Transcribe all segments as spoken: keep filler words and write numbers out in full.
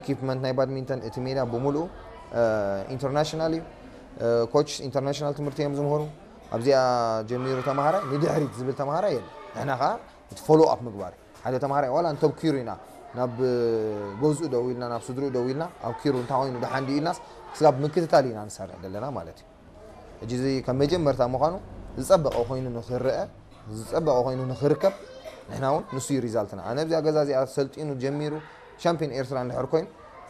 equipment ናይ ባድሚንተን እቲ ሜዳ ብሙሉእ ኢንተርናሽናል ኮች ኢንተርናሽናል ትምህርቲ እዮም ዝምህሩ ኣብዚኣ ጀሚሩ ተማሃራይ ንድሕሪት ዝብል ተማሃራይ የለን ንሕና ኸ ፎሎ ኣፕ ምግባር ሓደ ተማሃራይ ዋላ እንተብኪሩ ኢና ናብ ገዝኡ ደው ኢልና ናብ ስድሩ ደው ኢልና ኣብ ኪሩ እንታይ ኮይኑ ድሓንዲ ኢልናስ ክሳብ ምክትታል ኢና ንሰርሕ ዘለና ማለት እዩ እጂ እዚ ከም መጀመርታ ምዃኑ ዝፀበቐ ኮይኑ ንኽርአ ዝፀበቐ ኮይኑ ንኽርከብ ንሕና እውን ንሱ እዩ ሪዛልትና ኣነ ብዚኣ ገዛ እዚኣ ሰልጢኑ ጀሚሩ ሻምፒዮን ኤርትራ እንድሕር ኮይኑ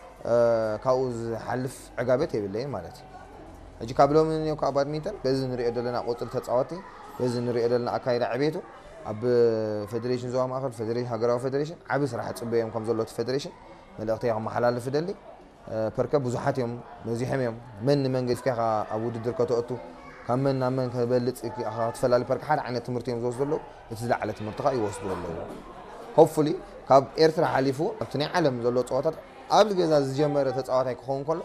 ካብኡ ዝሓልፍ ዕጋበት የብለይን ማለት እዩ እጂ ካብ ሎሚ ንዮ ካብ ባድሚንተን በዚ ንሪኦ ዘለና ቁፅል ተፃወቲ በዚ ንሪኦ ዘለና ኣካይዳ ዕቤቱ ኣብ ፌደሬሽን ዞባ ማእኸል ፌደሬሽን ሃገራዊ ፌደሬሽን ዓብ ስራሕ ፅበዮም ከም ዘሎ እቲ ፌደሬሽን መልእኽቲ ከመሓላልፍ ደሊ ፐርከብ ብዙሓት እዮም መዚሖም እዮም መን መንገዲ ፍከኻ ኣብ ውድድር ከተእቱ ካብ መን ናብ መን ከበልፅ ክትፈላለ ፐርክ ሓደ ዓይነት ትምህርቲ እዮም ዝወስዱ ኣለዉ እቲ ዝለዓለ ትምህርቲ ኸ ይወስዱ ኣለዉ ሆፕፉሊ ካብ ኤርትራ ሓሊፉ ኣብቲ ናይ ዓለም ዘሎ ፀዋታት ኣብ ገዛ ዝጀመረ ተፃዋታይ ክኸውን ከሎ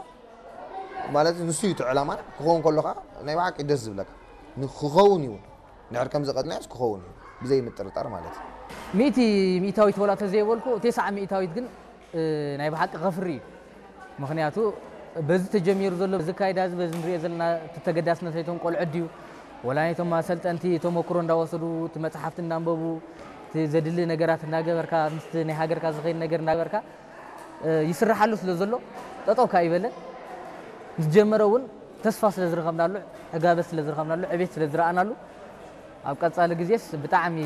ማለት ንሱ እዩ ዕላማና ክኸውን ከሎ ኸ ናይ ባዕቂ ደስ ዝብለካ ክኸውን እዩ ንድሕር ከም ዝቐጥናዮስ ክኸውን እዩ ብዘይ ምጥርጣር ማለት እዩ ሚእቲ ሚእታዊት ወላ ተዘይበልኩ ተስዓ ሚእታዊት ግን ናይ ባዕቂ ኸፍሪ እዩ ምክንያቱ በዚ ተጀሚሩ ዘሎ ዝካይዳ እዚ በዚ ንሪኦ ዘለና ተገዳስነት ናይቶም ቆልዑ ድዩ ወላ ናይቶም ኣሰልጠንቲ ተመክሮ እንዳወሰዱ እቲ መፅሓፍቲ እንዳንበቡ ዘድሊ ነገራት እናገበርካ ምስቲ ናይ ሃገርካ ዝኸይድ ነገር እናገበርካ ይስራሓሉ ስለ ዘሎ ጠጠውካ ይበለን ዝጀመረ እውን ተስፋ ስለ ዝረኸብናሉ ዕጋበት ስለ ዝረኸብናሉ ዕቤት ስለ ዝረኣናሉ ኣብ ቀፃሊ ግዜስ ብጣዕሚ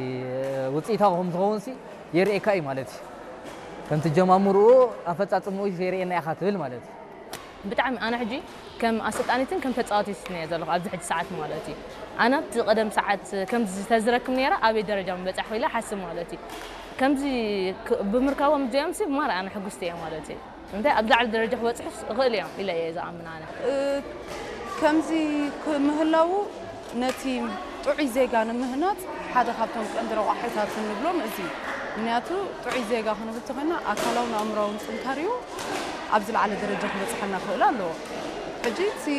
ውፅኢታዊ ከም ዝኸውን ሲ የርኤካ እዩ ማለት እዩ ከምቲ ጀማምርኡ ኣፈፃፅምኡ የርኤና ኢኻ ትብል ማለት እዩ ብጣዕሚ ኣነ ሕጂ ከም ኣሰልጣኒትን ከም ተፃዋቲት እየ ዘለኹ ኣብዚ ሕጂ ሰዓት ማለት እዩ ኣነ ኣብቲ ቀደም ሰዓት ከምዚ ተዝረክብ ነይራ ኣበይ ደረጃ ምበፃሕ ኢለ ሓስብ ማለት እዩ ከምዚ ብምርካቦም እዚኦም ሲ ማር ኣነ ሕጉስቲ እየ ማለት እዩ እንታይ ኣብ ላዕሊ ደረጃ ክበፅሑ እኽእል እዮም ኢለ እየ ዝኣምን ኣነ ከምዚ ምህላው ነቲ ጥዑይ ዜጋ ንምህናት ሓደ ካብቶም ቀንዲ ረቑሒታት እንብሎም እዚ ምክንያቱ ጥዑይ ዜጋ ክንብል ተኾይና ኣካላውን ኣእምሮውን ጥንካሬኡ ኣብ ዝለዓለ ደረጃ ክበፅሐና ክእል ኣለዎ ሕጂ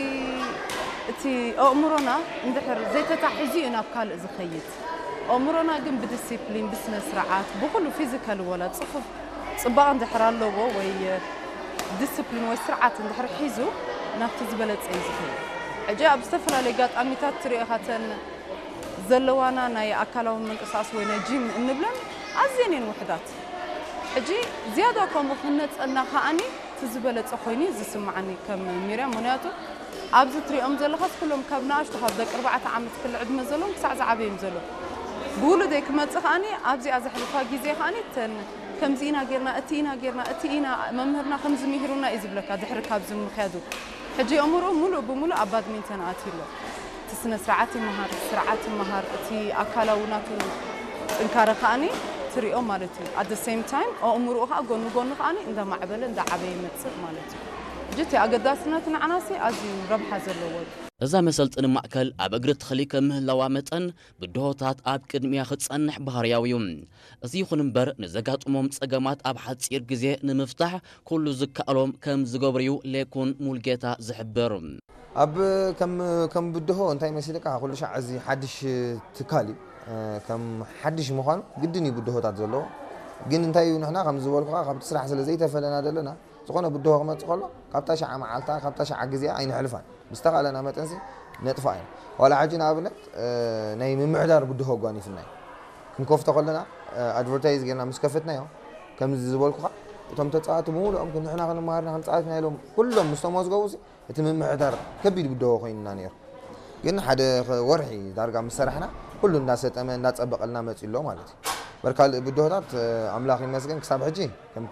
እቲ ኣእምሮና እንድሕር ዘይተታሒዙ እዩ ናብ ካልእ ዝኸይድ ኣእምሮና ግን ብዲሲፕሊን ብስነ ስርዓት ብኩሉ ፊዚካል ወላ ፅፉፍ ፅባቐ እንድሕር ኣለዎ ወይ ዲሲፕሊን ወይ ስርዓት እንድሕር ሒዙ ናብቲ ዝበለፀ እዩ ዝኸይድ ሕጂ ኣብ ዝተፈላለዩ ጋጣሚታት ትሪኦ ኸተን ዘለዋና ናይ ኣካላዊ ምንቅስቃስ ወይ ናይ ጂም እንብለን ኣዝየን እየን ውሕዳት ሕጂ ዝያዳ ከምኡ ክነፀልና ከዓኒ እቲ ዝበለፀ ኮይኑ ዝስማዓኒ ከም ሚርያም ምክንያቱ ኣብዚ ትሪኦም ዘለኻስ ኩሎም ካብ ንኣሽቱ ካብ ደቂ ኣርባዕተ ዓመት ክሊ ዕድመ ዘሎም ክሳዕ ዝዓበዮም ዘሎ ብውሉደይ ክመፅእ ከዓኒ ኣብዚኣ ዘሕልፋ ግዜ ከዓኒ ተን ከምዚ ኢና ጌርና እቲ ኢና ጌርና እቲ ኢና መምህርና ከምዚ ምሂሩና እዩ ዝብለካ ድሕሪ ካብዚ ምክያዱ ሕጂ ኣእምሮ ሙሉእ ብሙሉእ ኣብ ባድሚንተን ኣትዩሎ እቲ ስነ ስርዓት ይመሃር ስርዓት ይመሃር እቲ ኣካላዊ ናቱ ጥንካረ ከዓኒ ትሪኦ ማለት እዩ ኣት ሴም ታይም ኣእምሮኡ ከዓ ጎኑ ጎኑ ከዓኒ እንዳማዕበለ እንዳዓበየ ይመፅእ ማለት እዩ እጅቲ ኣገዳስነት ንዓናሲ ኣዝዩ ረብሓ ዘለዎ እዛ መሰልጥን ማእከል ኣብ እግሪ ተኽሊ ከም ምህላዋ መጠን ብድሆታት ኣብ ቅድሚያ ክፀንሕ ባህርያዊ እዩ እዚ ይኹን እምበር ንዘጋጥሞም ፀገማት ኣብ ሓፂር ግዜ ንምፍታሕ ኩሉ ዝከኣሎም ከም ዝገብሩ እዩ ሌኩን ሙልጌታ ዝሕብር ኣብ ከም ብድሆ እንታይ መሲልካ ኩሉ ሻዕ እዚ ሓድሽ ትካል እዩ ከም ሓድሽ ምዃኑ ግድን እዩ ብድሆታት ዘለዎ ግን እንታይ እዩ ንሕና ከም ዝበልኩኻ ካብቲ ስራሕ ስለ ዘይተፈለና ዘለና ዝኾነ ብድሆ ክመፅእ ከሎ ካብታ ሻዓ መዓልታ ካብታ ሻዓ ግዜኣ ኣይንሕልፋን ምስተኻለና መጠንሲ ነጥፋ እዩ ዋላ ሕጂ ንኣብነት ናይ ምምሕዳር ብድሆ ጓኒፍና እዩ ክንከፍቶ ከለና ኣድቨርታይዝ ጌርና ምስ ከፈትናዮ ከምዚ ዝበልኩኻ እቶም ተፃዋቲ ምሉኦም ንሕና ክንመሃርና ክንፃወትና ኢሎም ኩሎም ምስቶም መዝገቡ እቲ ምምሕዳር ከቢድ ብድሆ ኮይኑና ነይሩ ግን ሓደ ወርሒ ዳርጋ ምስ ሰራሕና ኩሉ እንዳሰጠመ እንዳፀበቐልና መፂኡ ኣሎ ማለት እዩ በርካልእ ብድሆታት ኣምላኽ ይመስገን ክሳብ ሕጂ ከምቲ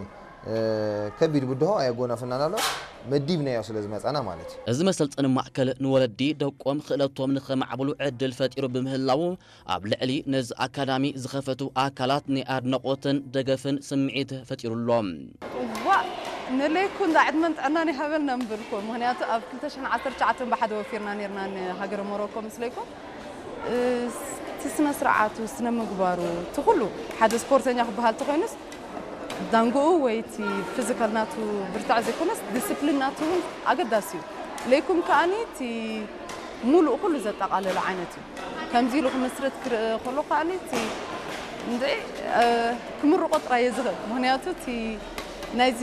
ከቢድ ብድሆ ኣየጎናፍናን ኣሎ መዲብናዮ ስለ ዝመፀና ማለት እዩ እዚ መሰልጠኒ ማእከል ንወለዲ ደቆም ክእለቶም ንኸማዕብሉ ዕድል ፈጢሩ ብምህላው ኣብ ልዕሊ ነዚ ኣካዳሚ ዝኸፈቱ ኣካላት ናይ ኣድናቆትን ደገፍን ስምዒት ፈጢሩሎም ዋ ንለይኩን ዳዕድመን ጥዕናን ይሃበልና ንብልኩ ምክንያቱ ኣብ ክልተ ሽሕን ዓሰርተ ትሽዓተ ብሓደ ወፊርና ነርና ንሃገረ ሞሮኮ ምስለይኩም እቲ ስነ ስርዓቱ ስነ ምግባሩ እቲ ኩሉ ሓደ ስፖርተኛ ክበሃል ተኮይኑስ ዳንጎኡ ወይ እቲ ፊዚካል ናቱ ብርታዕ ዘይኮነስ ዲስፕሊን ናቱ ኣገዳሲ እዩ ለይኩም ከዓኒ እቲ ሙሉእ ኩሉ ዘጠቃለለ ዓይነት እዩ ከምዚ ኢሉ ክምስረት ክርኢ ከሎ ከዓኒ እቲ እንድዒ ክምርቆ ጥራይ ዝኽእል ምክንያቱ እቲ ናይዚ